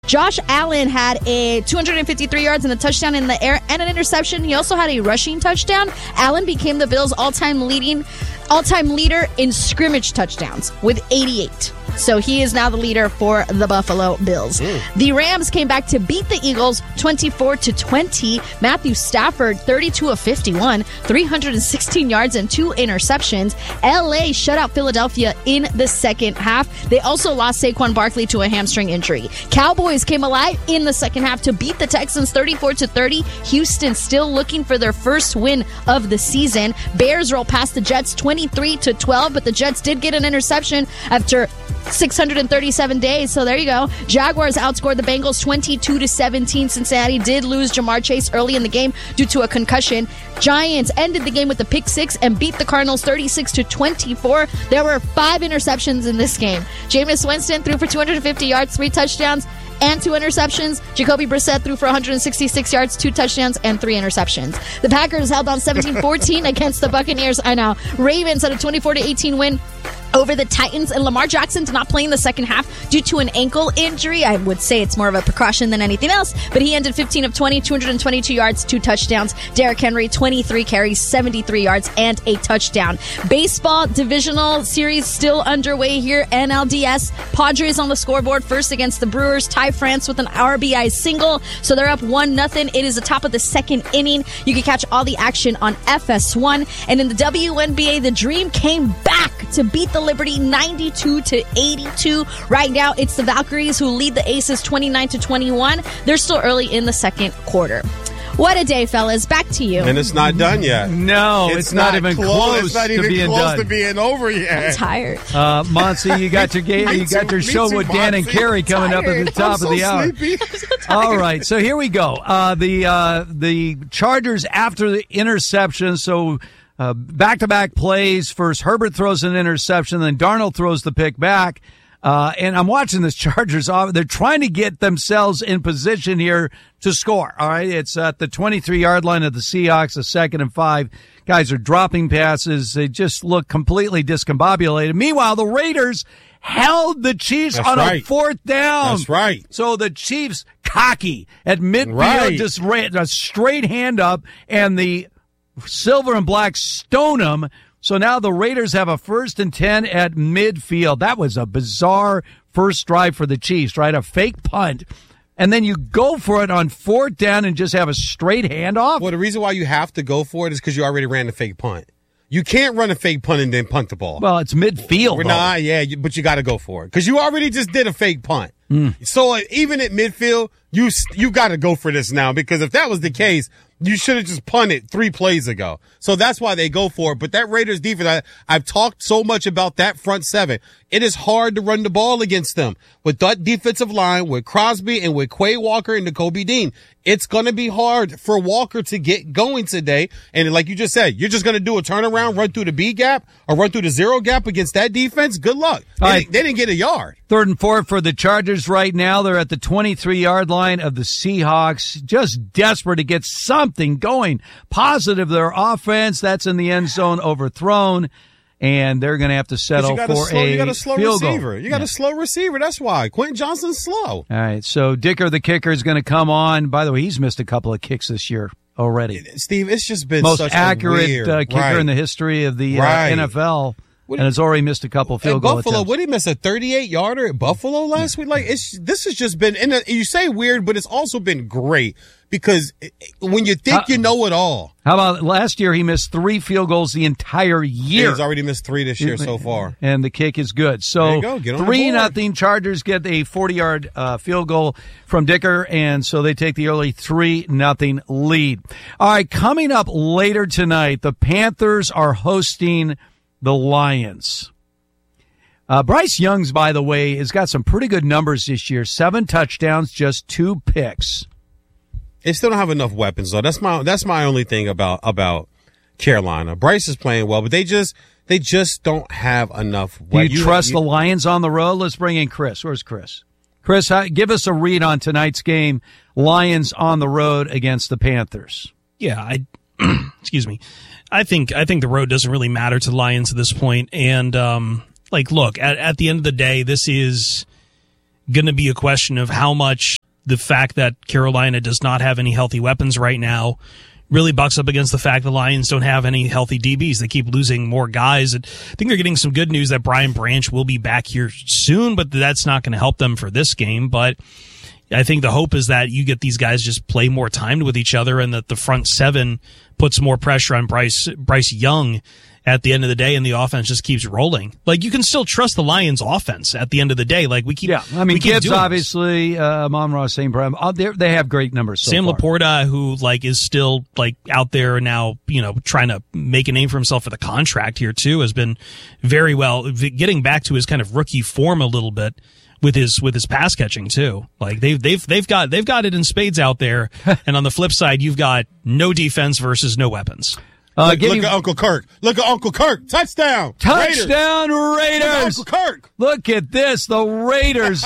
Josh Allen had a 253 yards and a touchdown in the air and an interception. He also had a rushing touchdown. Allen became the Bills' all-time leader in scrimmage touchdowns with 88. So he is now the leader for the Buffalo Bills. The Rams came back to beat the Eagles 24-20. Matthew Stafford, 32 of 51, 316 yards and 2 interceptions. LA shut out Philadelphia in the second half. They also lost Saquon Barkley to a hamstring injury. Cowboys came alive in the second half to beat the Texans 34-30. Houston still looking for their first win of the season. Bears roll past the Jets 23-12, but the Jets did get an interception after 637 days. So there you go. Jaguars outscored the Bengals 22-17. Cincinnati did lose Jamar Chase early in the game due to a concussion. Giants ended the game with a pick six and beat the Cardinals 36-24. There were 5 interceptions in this game. Jameis Winston threw for 250 yards, 3 touchdowns, and 2 interceptions. Jacoby Brissett threw for 166 yards, 2 touchdowns, and 3 interceptions. The Packers held on 17-14 against the Buccaneers. I know. Ravens had a 24-18 win over the Titans, and Lamar Jackson did not play in the second half due to an ankle injury. I would say it's more of a precaution than anything else, but he ended 15 of 20, 222 yards, 2 touchdowns. Derrick Henry, 23 carries, 73 yards, and a touchdown. Baseball divisional series still underway here. NLDS, Padres on the scoreboard first against the Brewers. Ty France with an RBI single, so they're up 1-0. It is the top of the second inning. You can catch all the action on FS1. And in the WNBA, the Dream came back to beat the Liberty 92-82. Right now, it's the Valkyries who lead the Aces 29-21. They're still early in the second quarter. What a day, fellas. Back to you. And it's not done yet. No, it's not even close. It's not even close to being over yet. I'm tired. Monty, you got your game. You got your show with Dan and Carrie coming up at the top of the hour. All right, so here we go. The Chargers after the interception. So back-to-back plays. First, Herbert throws an interception, then Darnold throws the pick back. And I'm watching this Chargers. They're trying to get themselves in position here to score. All right, it's at the 23-yard line of the Seahawks, a 2nd and 5. Guys are dropping passes. They just look completely discombobulated. Meanwhile, the Raiders held the Chiefs on a 4th down. That's right. So the Chiefs cocky at midfield, just ran a straight hand up, and the silver and black stone them. So now the Raiders have a 1st and 10 at midfield. That was a bizarre first drive for the Chiefs, right? A fake punt. And then you go for it on 4th down and just have a straight handoff? Well, the reason why you have to go for it is because you already ran the fake punt. You can't run a fake punt and then punt the ball. Well, it's midfield. But you got to go for it because you already just did a fake punt. So even at midfield, you got to go for this now, because if that was the case, you should have just punted 3 plays ago. So that's why they go for it. But that Raiders defense, I've talked so much about that front 7. It is hard to run the ball against them. With that defensive line, with Crosby and with Quay Walker and Nakobe Dean, it's going to be hard for Walker to get going today. And like you just said, you're just going to do a turnaround, run through the B gap or run through the 0 gap against that defense. Good luck. They didn't get a yard. 3rd and 4 for the Chargers right now. They're at the 23-yard line of the Seahawks, just desperate to get something going positive. Their offense, that's in the end zone, overthrown, and they're going to have to settle for a you got a slow field receiver. goal. You got a slow receiver. That's why. Quentin Johnston's slow. All right, so Dicker, the kicker, is going to come on. By the way, he's missed a couple of kicks this year already. Steve, it's just been most such accurate a weird, kicker in the history of the NFL. And has already missed a couple field goal Buffalo, attempts. What did he miss, a 38-yarder at Buffalo last week? This has just been, and you say weird, but it's also been great because when you think you know it all. How about last year he missed 3 field goals the entire year? He's already missed 3 this year so far. And the kick is good. So 3-0 Chargers get a 40-yard field goal from Dicker, and so they take the early 3-0 lead. All right, coming up later tonight, the Panthers are hosting the Lions. Bryce Young's, by the way, has got some pretty good numbers this year. 7 touchdowns, just 2 picks. They still don't have enough weapons, though. That's my only thing about Carolina. Bryce is playing well, but they just don't have enough weapons. Do you trust the Lions on the road? Let's bring in Chris. Where's Chris? Chris, give us a read on tonight's game. Lions on the road against the Panthers. Yeah, excuse me. I think the road doesn't really matter to the Lions at this point. And, look, at the end of the day, this is going to be a question of how much the fact that Carolina does not have any healthy weapons right now really bucks up against the fact the Lions don't have any healthy DBs. They keep losing more guys. I think they're getting some good news that Brian Branch will be back here soon, but that's not going to help them for this game. But I think the hope is that you get these guys just play more time with each other and that the front seven puts more pressure on Bryce Young at the end of the day, and the offense just keeps rolling. Like, you can still trust the Lions' offense at the end of the day. Like, we keep, Gibbs, obviously, Amon-Ra St. Brown, they have great numbers so Sam far. Laporta, who, like, is still, like, out there now, trying to make a name for himself for the contract here, too, has been very well, getting back to his kind of rookie form a little bit with his pass catching, too. Like, they've got it in spades out there, and on the flip side, you've got no defense versus no weapons. Look at Uncle Kirk. Look at Uncle Kirk. Touchdown. Touchdown, Raiders. Look at Uncle Kirk. Look at this. The Raiders.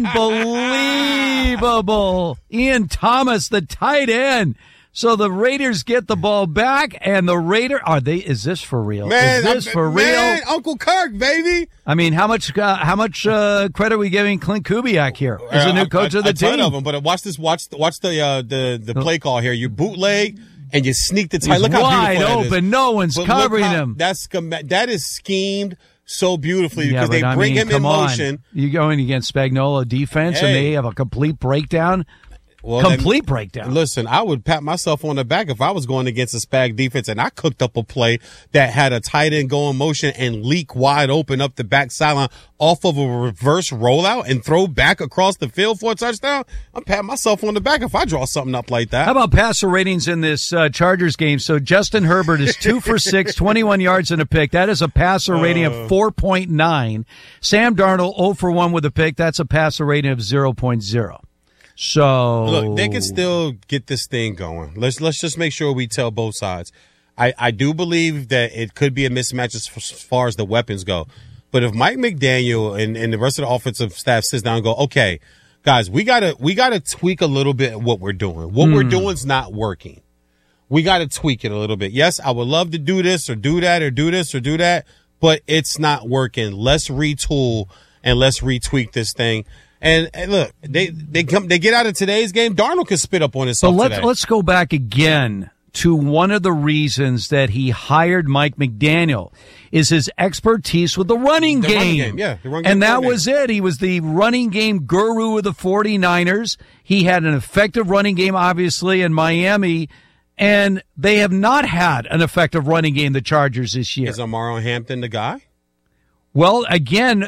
Unbelievable. Ian Thomas, the tight end. So the Raiders get the ball back, and the is this for real? Man, is this for real? Uncle Kirk, baby. I mean, how much credit are we giving Clint Kubiak here as the new coach of the team? A ton of them, but watch this. Watch the play call here. You bootleg. And you sneak the tight. Look how wide beautiful open. That is. No one's covering him. That is schemed so beautifully because they bring him in motion. You're going against Spagnuolo defense, and they have a complete breakdown. Breakdown. Listen, I would pat myself on the back if I was going against a Spag defense and I cooked up a play that had a tight end go in motion and leak wide open up the back sideline off of a reverse rollout and throw back across the field for a touchdown. I'm patting myself on the back if I draw something up like that. How about passer ratings in this Chargers game? So Justin Herbert is 2 for 6, 21 yards and a pick. That is a passer rating of 4.9. Sam Darnold 0 for 1 with a pick. That's a passer rating of 0.0. So look, they can still get this thing going. Let's just make sure we tell both sides. I do believe that it could be a mismatch as far as the weapons go. But if Mike McDaniel and the rest of the offensive staff sits down and go, okay, guys, we gotta tweak a little bit what we're doing. What we're doing is not working. We gotta tweak it a little bit. Yes, I would love to do this or do that or do this or do that, but it's not working. Let's retool and let's retweak this thing. And look, they get out of today's game. Darnold can spit up on himself today. Let's go back again to one of the reasons that he hired Mike McDaniel is his expertise with the running game. Yeah, the running game. And that was it. He was the running game guru of the 49ers. He had an effective running game, obviously, in Miami. And they have not had an effective running game, the Chargers, this year. Is Amaro Hampton the guy? Well, again,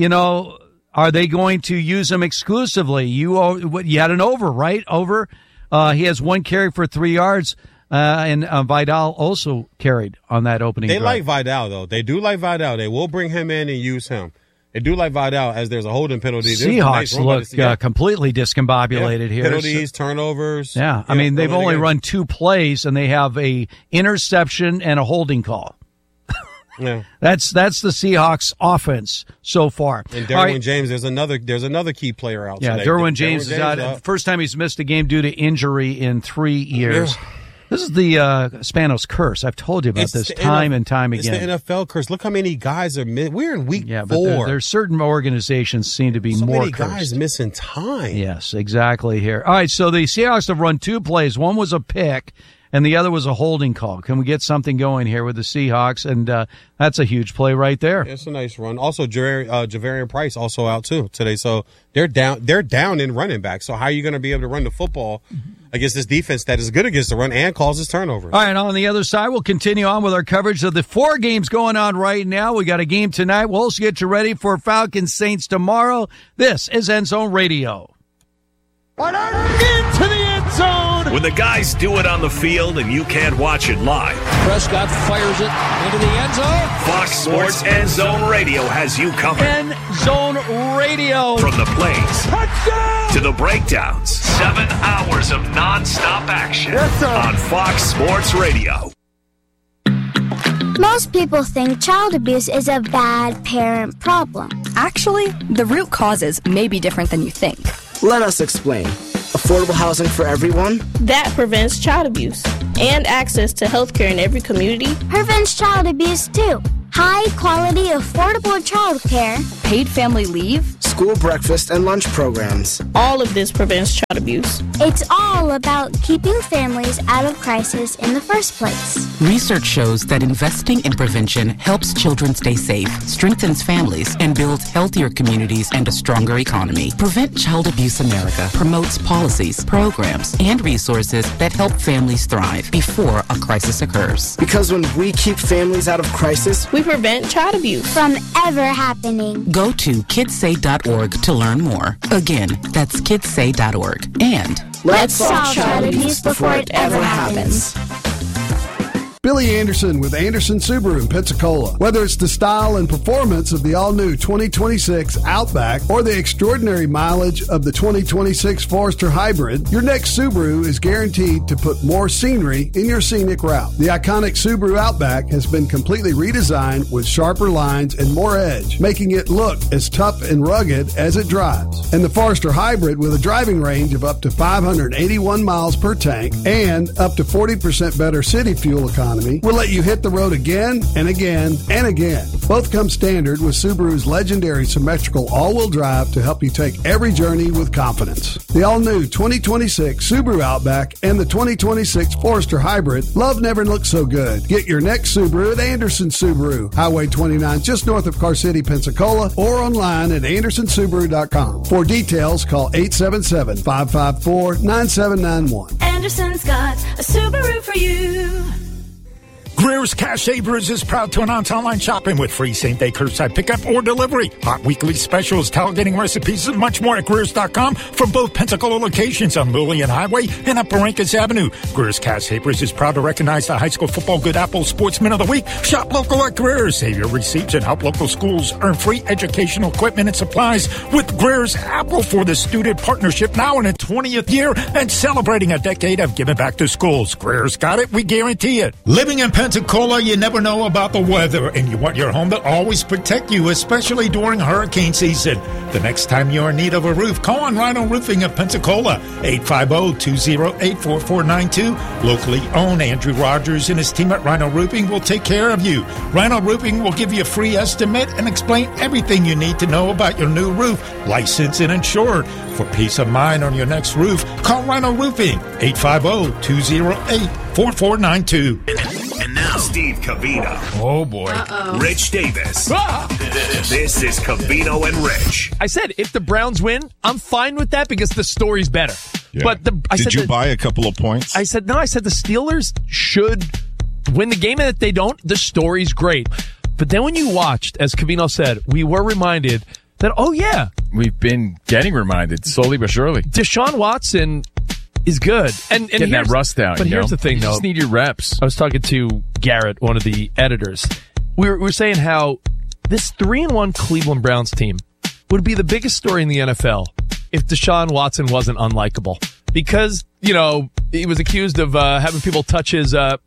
are they going to use him exclusively? You had an over, right? Over. He has 1 carry for 3 yards, and Vidal also carried on that opening drive. They like Vidal, though. They do like Vidal. They will bring him in and use him. They do like Vidal as there's a holding penalty. Seahawks look completely discombobulated here. Penalties, turnovers. Yeah, I mean, they've only run 2 plays, and they have a interception and a holding call. Yeah, that's the Seahawks offense so far. And Derwin James, there's another key player out. Yeah, today. Derwin James is out. First time he's missed a game due to injury in 3 years. Yeah. This is the Spanos curse. I've told you about this time and time again. It's the NFL curse. Look how many guys are missing. We're in week 4. Yeah, but there's certain organizations seem to be more many cursed. Guys missing time. Yes, exactly here. All right, so the Seahawks have run 2 plays. One was a pick, and the other was a holding call. Can we get something going here with the Seahawks? And that's a huge play right there. It's a nice run. Also, Javarian Price also out too today. So they're down in running back. So how are you going to be able to run the football against this defense that is good against the run and causes turnovers? All right, on the other side, we'll continue on with our coverage of the 4 games going on right now. We got a game tonight. We'll also get you ready for Falcons Saints tomorrow. This is End Zone Radio. Into the end zone. When the guys do it on the field and you can't watch it live, Prescott fires it into the end zone. Fox Sports End Zone Radio has you covered. End Zone Radio. From the plays Touchdown! to the breakdowns, 7 hours of nonstop action on Fox Sports Radio. Most people think child abuse is a bad parent problem. Actually, the root causes may be different than you think. Let us explain. Affordable housing for everyone? That prevents child abuse and access to health care in every community. Prevents child abuse too. High quality, affordable child care. Paid family leave, school breakfast and lunch programs. All of this prevents child abuse. It's all about keeping families out of crisis in the first place. Research shows that investing in prevention helps children stay safe, strengthens families, and builds healthier communities and a stronger economy. Prevent Child Abuse America promotes policies, programs, and resources that help families thrive before a crisis occurs. Because when we keep families out of crisis, we prevent child abuse from ever happening. Go to kidssay.org to learn more. Again, that's kidssay.org. And let's solve child abuse before it ever happens. Billy Anderson with Anderson Subaru in Pensacola. Whether it's the style and performance of the all-new 2026 Outback or the extraordinary mileage of the 2026 Forester Hybrid, your next Subaru is guaranteed to put more scenery in your scenic route. The iconic Subaru Outback has been completely redesigned with sharper lines and more edge, making it look as tough and rugged as it drives. And the Forester Hybrid, with a driving range of up to 581 miles per tank and up to 40% better city fuel economy, will let you hit the road again and again and again. Both come standard with Subaru's legendary symmetrical all-wheel drive to help you take every journey with confidence. The all-new 2026 Subaru Outback and the 2026 Forester Hybrid, love never looked so good. Get your next Subaru at Anderson Subaru, Highway 29, just north of Car City, Pensacola, or online at andersonsubaru.com. For details, call 877-554-9791. Anderson's got a Subaru for you. Greer's Cash Savers is proud to announce online shopping with free same-day curbside pickup or delivery, hot weekly specials, tailgating recipes, and much more at Greer's.com from both Pensacola locations on Lillian Highway and up Barrancas Avenue. Greer's Cash Savers is proud to recognize the High School Football Good Apple Sportsman of the Week. Shop local at Greer's. Save your receipts and help local schools earn free educational equipment and supplies with Greer's Apple for the student partnership now in its 20th year and celebrating a decade of giving back to schools. Greer's got it. We guarantee it. Living in Pensacola, you never know about the weather, and you want your home to always protect you, especially during hurricane season. The next time you're in need of a roof, call on Rhino Roofing of Pensacola, 850-208-4492. Locally owned, Andrew Rogers and his team at Rhino Roofing will take care of you. Rhino Roofing will give you a free estimate and explain everything you need to know about your new roof, licensed and insured. For peace of mind on your next roof, call Rhino Roofing, 850-208-4492. And now, Steve Covino. Oh, boy. Rich Davis. This is Covino and Rich. I said, if the Browns win, I'm fine with that because the story's better. Yeah. But Did you buy a couple of points? I said the Steelers should win the game, and if they don't, the story's great. But then when you watched, as Covino said, we were reminded that, oh, yeah. We've been getting reminded slowly but surely. Deshaun Watson is good. And getting that rust out. But here's the thing, you though. Just need your reps. I was talking to Garrett, one of the editors. We were saying how this 3-1 Cleveland Browns team would be the biggest story in the NFL if Deshaun Watson wasn't unlikable. Because, he was accused of having people touch his, and,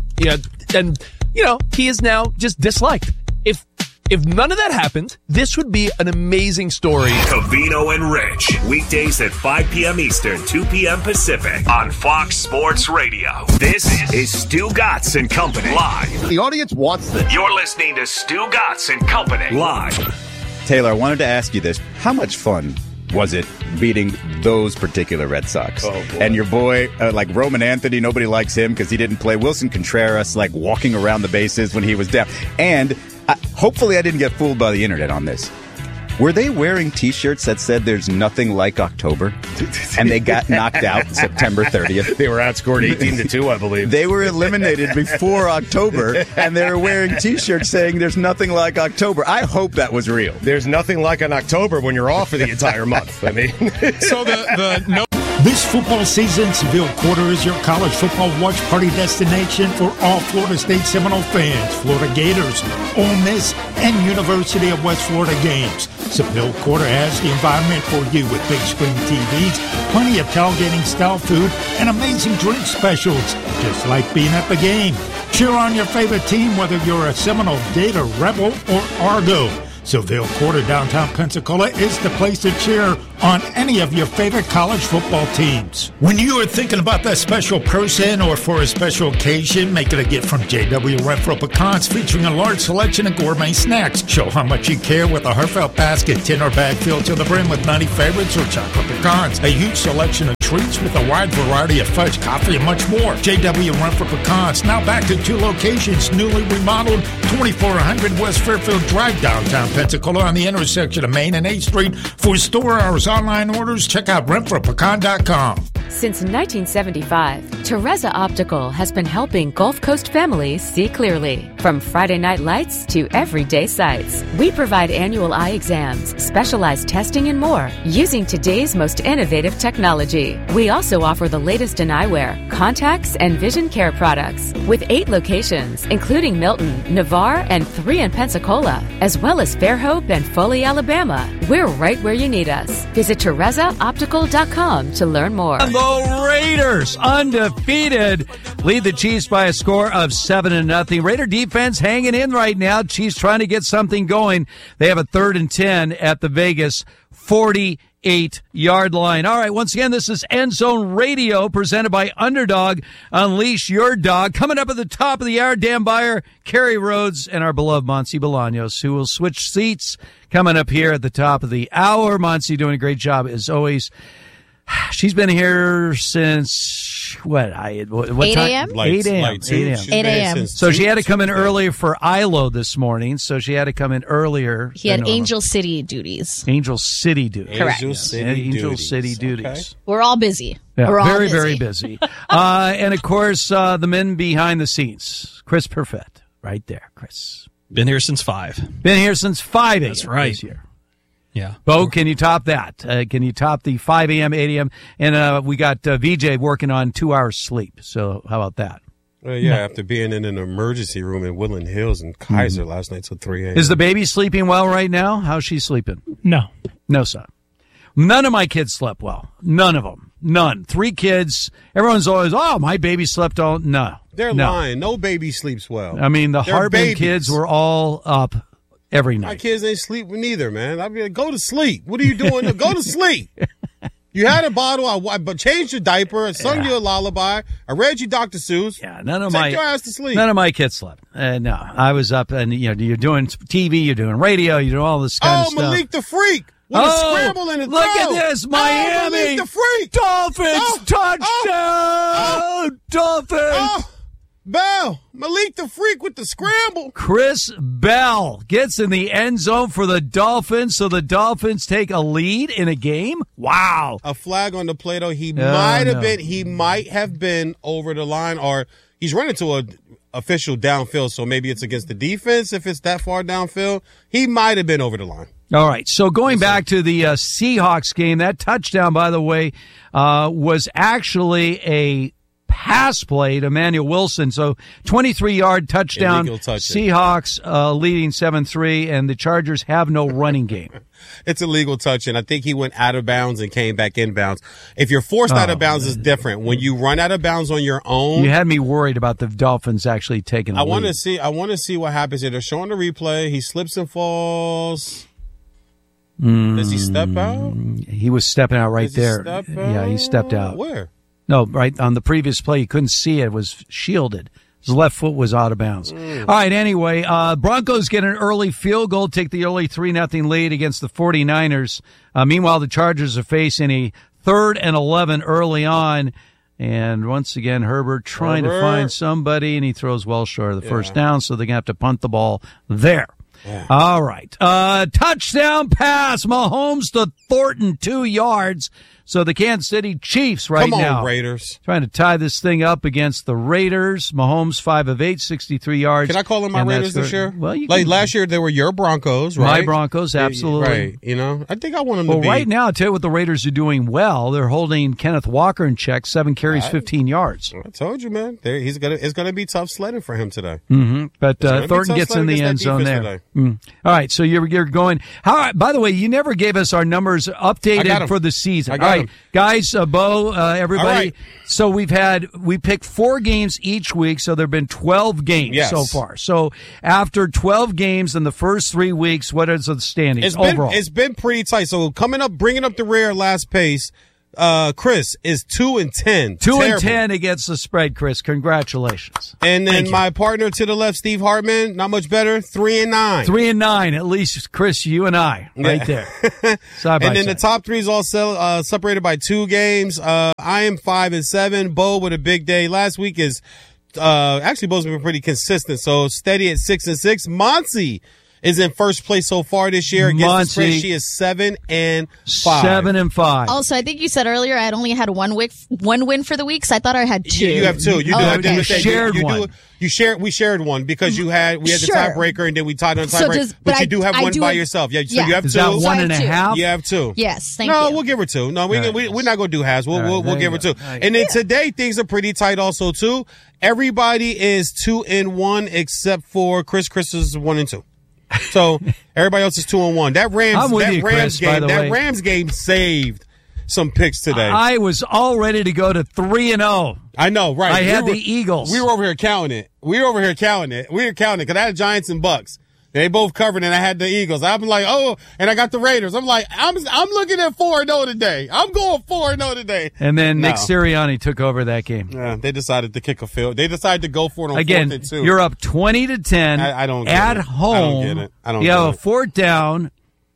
he is now just disliked. If none of that happened, this would be an amazing story. Covino and Rich, weekdays at 5 p.m. Eastern, 2 p.m. Pacific on Fox Sports Radio. This is Stu Gatz and Company live. The audience wants this. You're listening to Stu Gatz and Company live. Taylor, I wanted to ask you this. How much fun was it beating those particular Red Sox? Oh, boy. And your boy, like Roman Anthony, nobody likes him because he didn't play. Wilson Contreras, like walking around the bases when he was down. And hopefully I didn't get fooled by the internet on this. Were they wearing T-shirts that said there's nothing like October? And they got knocked out September 30th. They were outscored 18-2, I believe. They were eliminated before October, and they were wearing T-shirts saying there's nothing like October. I hope that was real. There's nothing like an October when you're off for the entire month. I mean, So this football season, Seville Quarter is your college football watch party destination for all Florida State Seminole fans, Florida Gators, Ole Miss, and University of West Florida games. Seville Quarter has the environment for you with big screen TVs, plenty of tailgating-style food, and amazing drink specials, just like being at the game. Cheer on your favorite team, whether you're a Seminole, Gator, Rebel, or Argo. Seville Quarter, downtown Pensacola is the place to cheer on any of your favorite college football teams. When you are thinking about that special person or for a special occasion, make it a gift from J.W. Renfro Pecans, featuring a large selection of gourmet snacks. Show how much you care with a heartfelt basket, tin or bag filled to the brim with nutty favorites or chocolate pecans. A huge selection of treats with a wide variety of fudge, coffee, and much more. J.W. Renfro Pecans, now back to 2 locations, newly remodeled, 2400 West Fairfield Drive, downtown Pensacola, on the intersection of Main and 8th Street. For store hours, online orders, check out renfropecan.com. Since 1975, Teresa Optical has been helping Gulf Coast families see clearly. From Friday night lights to everyday sights, we provide annual eye exams, specialized testing, and more using today's most innovative technology. We also offer the latest in eyewear, contacts, and vision care products. With 8 locations, including Milton, Navarre, and 3 in Pensacola, as well as Fairhope and Foley, Alabama, we're right where you need us. Visit TeresaOptical.com to learn more. The Raiders, undefeated, lead the Chiefs by a score of 7-0. Raider defense hanging in right now. Chiefs trying to get something going. They have a 3rd and 10 at the Vegas 48-yard line. All right, once again, this is End Zone Radio presented by Underdog. Unleash your dog. Coming up at the top of the hour, Dan Beyer, Kerry Rhodes, and our beloved Monse Bolaños, who will switch seats coming up here at the top of the hour. Monse doing a great job as always. She's been here since, what 8 time? 8 a.m. 8 a.m. So she had to come in earlier for ILO this morning, so she had to come in earlier. He had Angel City duties. Angel City duties. Correct. Angel City duties. Okay. We're all busy. Yeah, We're all very, busy. very busy. And, of course, the men behind the scenes. Chris Perfett, right there, Chris. Been here since 5. Been here since 5 a.m. That's right. This year. Yeah. Bo, can you top that? Can you top the 5 a.m., 8 a.m.? And we got VJ working on 2 hours sleep. So how about that? Well, yeah, after being in an emergency room in Woodland Hills and Kaiser last night till 3 a.m. Is the baby sleeping well right now? How's she sleeping? No. No, son. None of my kids slept well. None of them. None. 3 kids. Everyone's always, oh, my baby slept all. No. They're lying. No baby sleeps well. I mean, the They're Harbin babies. kids were all up every night. My kids ain't sleeping either, man. I mean, go to sleep. What are you doing? Go to sleep. You had a bottle. I changed your diaper. I sung you a lullaby. I read you Dr. Seuss. Yeah, none of Take your ass to sleep. None of my kids slept. No, I was up, and you're doing TV, you're doing radio, you're doing all this kind of stuff. Oh, Malik the Freak with a scramble in the look throw. at this, Miami Malik the Freak. Dolphins touchdown. Dolphins. Bell, Malik the Freak with the scramble. Chris Bell gets in the end zone for the Dolphins, so the Dolphins take a lead in a game. Wow. A flag on the play, though. He might have been over the line, or he's running to a official downfield, so maybe it's against the defense if it's that far downfield. He might have been over the line. All right, so going back to the Seahawks game, that touchdown, by the way, was actually a pass play to Emmanuel Wilson. So 23-yard touchdown. Seahawks leading 7-3, and the Chargers have no running game. It's a legal touch, and I think he went out of bounds and came back in bounds. If you're forced out of bounds, it's different. When you run out of bounds on your own, you had me worried about the Dolphins actually taking a lead. I want to see what happens here. They're showing the replay. He slips and falls. Does he step out? He was stepping out right there. Yeah, he stepped out. Where? No, right on the previous play. You couldn't see it. It was shielded. His left foot was out of bounds. All right, anyway, Broncos get an early field goal, take the early 3-0 lead against the 49ers. Meanwhile, the Chargers are facing a 3rd and 11 early on. And once again, Herbert trying to find somebody, and he throws well short of the first down, so they're going to have to punt the ball there. Yeah. All right. Touchdown pass. Mahomes to Thornton, 2 yards. So the Kansas City Chiefs now. Come on, Raiders. Trying to tie this thing up against the Raiders. Mahomes 5 of 8, 63 yards. Can I call them my Raiders this year? Well, last year they were your Broncos, right? My Broncos, absolutely. Right. You know, I think I want them to be. Well, right now, I'll tell you what the Raiders are doing well. They're holding Kenneth Walker in check, 7 carries, 15 yards. I told you, man. It's going to be tough sledding for him today. Mm-hmm. But Thornton gets in the end zone there. All right, so you're going. By the way, you never gave us our numbers updated for the season. All right, right, guys, Bo, everybody. All right. So we picked 4 games each week, so there have been 12 games so far. So after 12 games in the first 3 weeks, what is the standings overall? It's been pretty tight. So bringing up the rear last pace, Chris is 2-10. 2-10 against the spread, Chris. Congratulations. And then my partner to the left, Steve Hartman, not much better, 3-9. 3-9, at least, Chris, you and I, right there. Side by and then side. the top 3 is all separated by 2 games. I am 5-7. Bo with a big day. Last week is actually Bo's been pretty consistent, so steady at 6-6. Monty is in first place so far this year. Against the spread, she is 7-5. 7-5. Also, I think you said earlier I had only had one win for the week, so I thought I had 2. You have 2. You do. You shared one. We shared one because we had the tiebreaker and then we tied on the tiebreaker. But you do have one by yourself. Yeah, so you have 2. Is that 1.5? You have 2. Yes, thank you. No, we'll give her 2. No, we're not going to do halves. We'll give her 2. And then today things are pretty tight also too. Everybody is 2-1 except for Chris. Chris is 1-2. So everybody else is 2-1. That Rams game saved some picks today. I was all ready to go to 3-0. I know, right? I had the Eagles. We were over here counting it. We were counting it because I had Giants and Bucks. They both covered, and I had the Eagles. I'm like, and I got the Raiders. I'm like, I'm looking at 4-0 today. I'm going 4-0 today. And then Nick Sirianni took over that game. Yeah, they decided to kick a field. They decided to go for it on 4th and 2. You're up 20-10. I don't get at it. home. I don't get it. You have a 4th down,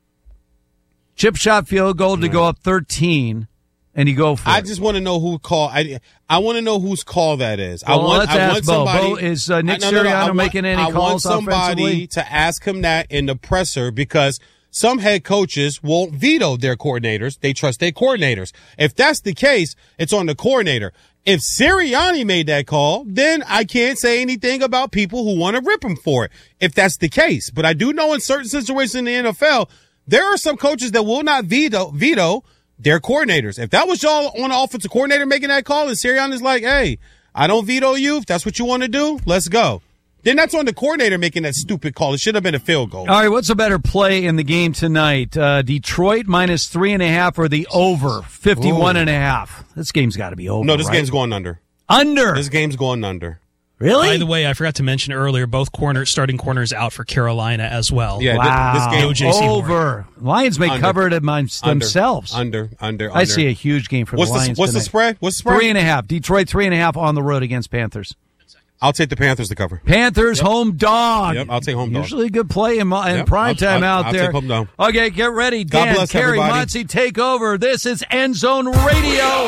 chip shot field goal to go up 13. And you go for it. I just want to know who called. I want to know whose call that is. Well, let's ask Bo. Bo, is Nick Sirianni making any calls? I want somebody to ask him that in the presser because some head coaches won't veto their coordinators. They trust their coordinators. If that's the case, it's on the coordinator. If Sirianni made that call, then I can't say anything about people who want to rip him for it, if that's the case. But I do know in certain situations in the NFL, there are some coaches that will not veto their coordinators. If that was y'all on the offensive coordinator making that call and Sirianni's like, hey, I don't veto you. If that's what you want to do, let's go. Then that's on the coordinator making that stupid call. It should have been a field goal. All right, what's a better play in the game tonight? Detroit minus 3.5 or the over 51.5? This game's got to be over. No, this game's going under. Under? This game's going under. Really? By the way, I forgot to mention earlier, both starting corners out for Carolina as well. Yeah, wow. this game over. Lions may cover it themselves. Under. I see a huge game for the Lions. What's the spread? 3.5. Detroit 3.5 on the road against Panthers. I'll take the Panthers to cover. Panthers home dog. Yep, I'll take home dog. Usually a good play in prime time out there. I'll take home dog. Okay, get ready. Dan, Carey, Muncie, take over. This is End Zone Radio.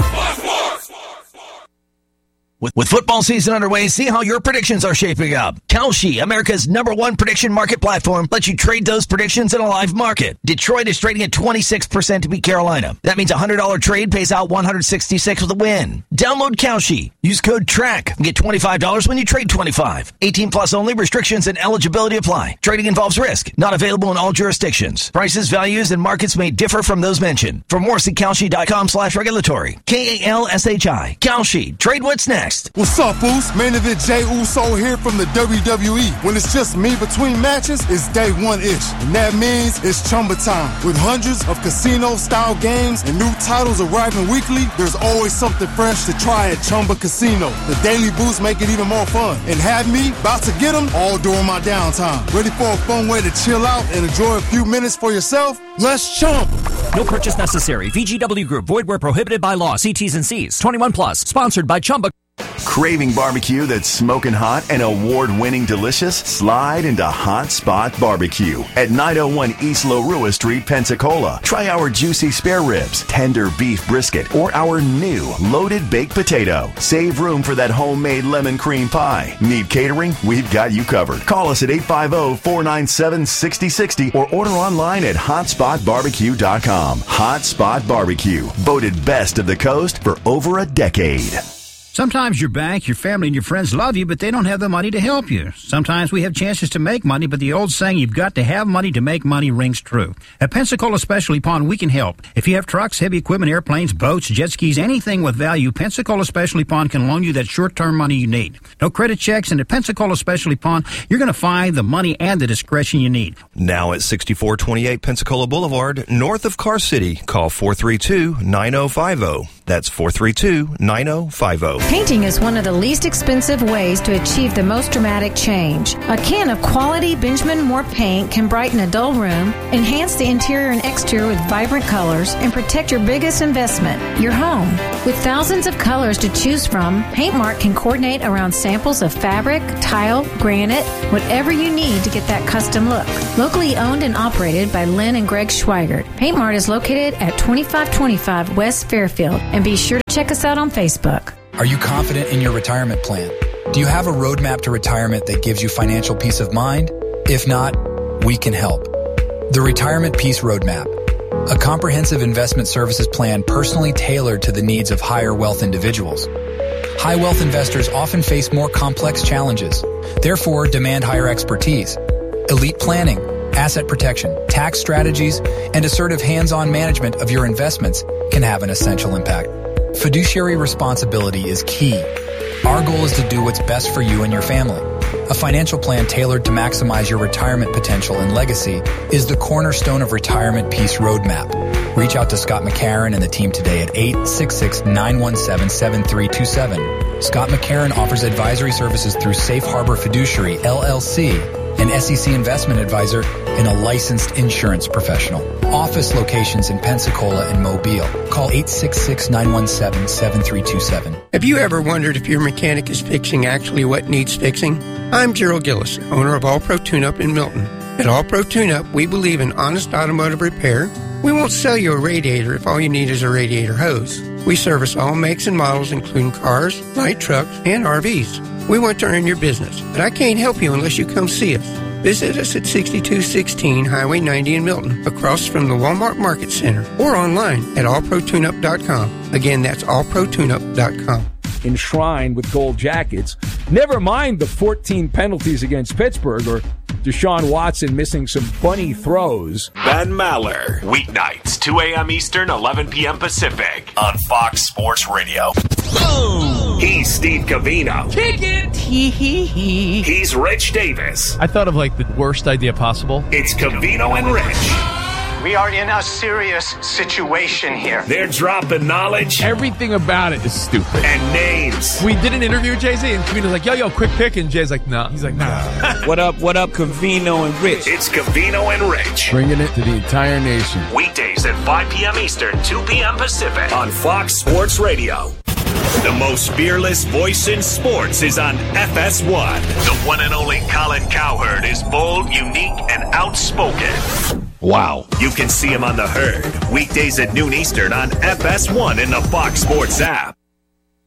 With football season underway, see how your predictions are shaping up. Kalshi, America's #1 prediction market platform, lets you trade those predictions in a live market. Detroit is trading at 26% to beat Carolina. That means a $100 trade pays out $166 with a win. Download Kalshi. Use code TRACK and get $25 when you trade $25. 18 plus only. Restrictions and eligibility apply. Trading involves risk. Not available in all jurisdictions. Prices, values, and markets may differ from those mentioned. For more, see Kalshi.com/regulatory. KALSHI. Kalshi. Trade what's next. What's up, Boost? Main event Jey Uso here from the WWE. When it's just me between matches, it's day one-ish. And that means it's Chumba time. With hundreds of casino-style games and new titles arriving weekly, there's always something fresh to try at Chumba Casino. The Daily Boost make it even more fun. And have me about to get them all during my downtime. Ready for a fun way to chill out and enjoy a few minutes for yourself? Let's Chumba. No purchase necessary. VGW Group. Void where prohibited by law. See T's and C's. 21 plus. Sponsored by Chumba. Craving barbecue that's smoking hot and award-winning delicious? Slide into Hot Spot Barbecue at 901 East Lorua Street, Pensacola. Try our juicy spare ribs, tender beef brisket, or our new loaded baked potato. Save room for that homemade lemon cream pie. Need catering? We've got you covered. Call us at 850-497-6060 or order online at hotspotbarbecue.com. Hot Spot Barbecue, voted best of the coast for over a decade. Sometimes your bank, your family, and your friends love you, but they don't have the money to help you. Sometimes we have chances to make money, but the old saying, you've got to have money to make money, rings true. At Pensacola Specialty Pond, we can help. If you have trucks, heavy equipment, airplanes, boats, jet skis, anything with value, Pensacola Specialty Pond can loan you that short-term money you need. No credit checks, and at Pensacola Specialty Pond, you're going to find the money and the discretion you need. Now at 6428 Pensacola Boulevard, north of Car City. Call 432-9050. That's 432-9050. Painting is one of the least expensive ways to achieve the most dramatic change. A can of quality Benjamin Moore paint can brighten a dull room, enhance the interior and exterior with vibrant colors, and protect your biggest investment, your home. With thousands of colors to choose from, Paintmark can coordinate around samples of fabric, tile, granite, whatever you need to get that custom look. Locally owned and operated by Lynn and Greg Schweigert, Paintmark is located at 2525 West Fairfield, and be sure to check us out on Facebook. Are you confident in your retirement plan? Do you have a roadmap to retirement that gives you financial peace of mind? If not, we can help. The Retirement Peace Roadmap, a comprehensive investment services plan personally tailored to the needs of higher wealth individuals. High wealth investors often face more complex challenges, therefore demand higher expertise. Elite planning, asset protection, tax strategies, and assertive hands-on management of your investments can have an essential impact. Fiduciary responsibility is key. Our goal is to do what's best for you and your family. A financial plan tailored to maximize your retirement potential and legacy is the cornerstone of Retirement Peace Roadmap. Reach out to Scott McCarron and the team today at 866-917-7327. Scott McCarron offers advisory services through Safe Harbor Fiduciary, LLC, an SEC investment advisor, and a licensed insurance professional. Office locations in Pensacola and Mobile. Call 866-917-7327. Have you ever wondered if your mechanic is fixing actually what needs fixing? I'm Gerald Gillis, owner of All Pro Tune-Up in Milton. At All Pro Tune-Up, we believe in honest automotive repair. We won't sell you a radiator if all you need is a radiator hose. We service all makes and models, including cars, light trucks, and RVs. We want to earn your business, but I can't help you unless you come see us. Visit us at 6216 Highway 90 in Milton, across from the Walmart Market Center, or online at allprotuneup.com. Again, that's allprotuneup.com. Enshrined with gold jackets. Never mind the 14 penalties against Pittsburgh or Deshaun Watson missing some funny throws. Ben Maller, weeknights, 2 a.m. Eastern, 11 p.m. Pacific, on Fox Sports Radio. Boom! He's Steve Covino. Kick it! He's Rich Davis. I thought of like the worst idea possible. It's Covino and Rich. We are in a serious situation here. They're dropping knowledge. Everything about it is stupid. And names. We did an interview with Jay-Z, and Covino's like, yo, quick pick. And Jay's like, nah. He's like, nah. What up, Covino and Rich? It's Covino and Rich. Bringing it to the entire nation. Weekdays at 5 p.m. Eastern, 2 p.m. Pacific, on Fox Sports Radio. The most fearless voice in sports is on FS1. The one and only Colin Cowherd is bold, unique, and outspoken. Wow. You can see him on The Herd, weekdays at noon Eastern on FS1 in the Fox Sports app.